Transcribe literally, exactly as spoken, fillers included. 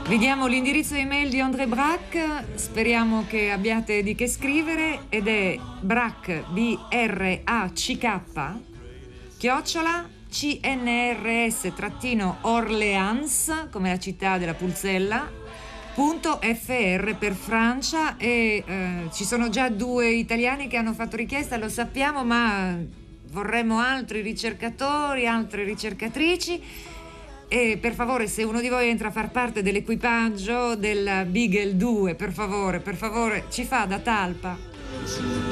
Vi diamo l'indirizzo email di André Brack, speriamo che abbiate di che scrivere, ed è Brack, B R A C K, chiocciola C N R S Orleans, come la città della Pulzella, punto F R per Francia. E eh, ci sono già due italiani che hanno fatto richiesta, lo sappiamo, ma vorremmo altri ricercatori, altre ricercatrici. E per favore, se uno di voi entra a far parte dell'equipaggio del Beagle due, per favore, per favore, ci fa da talpa.